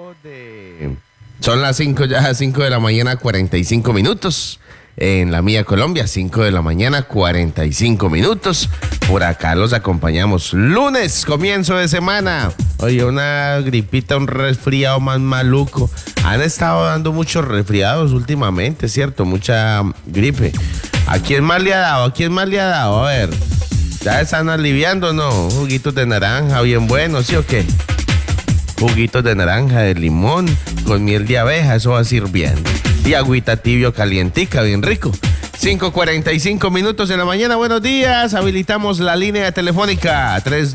Son las 5 ya, 5 de la mañana, 45 minutos. En la mía Colombia, 5 de la mañana, 45 minutos. Por acá los acompañamos. Lunes, comienzo de semana. Oye, una gripita, un resfriado más maluco. Han estado dando muchos resfriados últimamente, ¿cierto? Mucha gripe. ¿A quién más le ha dado? ¿A quién más le ha dado? A ver, ¿ya están aliviando o no? Juguitos de naranja, bien buenos, ¿sí o qué? Juguitos de naranja, de limón, con miel de abeja, eso va sirviendo. Y agüita tibio calientica, bien rico. 5:45 minutos de la mañana, buenos días. Habilitamos la línea telefónica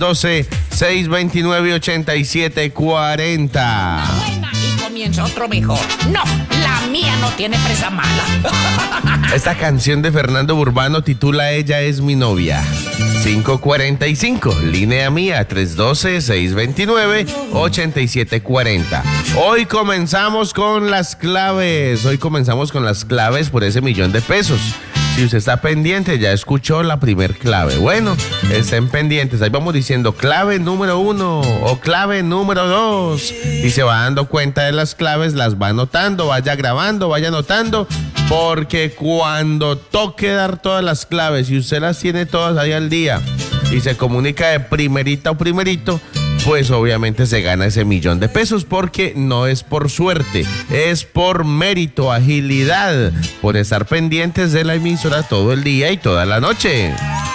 312-629-8740. Buena, y comienza otro mejor. No, la mía no tiene presa mala. Esta canción de Fernando Burbano titula Ella es mi novia. 5:45, línea mía 312-629-8740. Hoy comenzamos con las claves. Por ese $1,000,000. Si usted está pendiente, ya escuchó la primer clave. Bueno, estén pendientes. Ahí vamos diciendo clave número 1 o clave número 2. Y se va dando cuenta de las claves, las va anotando, vaya grabando, vaya anotando. Porque cuando toque dar todas las claves y usted las tiene todas ahí al día y se comunica de primerita o primerito, pues obviamente se gana ese $1,000,000 porque no es por suerte, es por mérito, agilidad, por estar pendientes de la emisora todo el día y toda la noche.